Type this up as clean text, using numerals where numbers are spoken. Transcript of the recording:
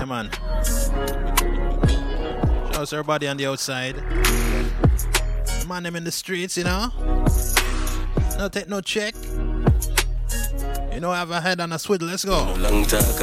man. Shout out to everybody on the outside. Man, them in the streets, you know. No take no check. You know, I have a head on a swivel. Let's go.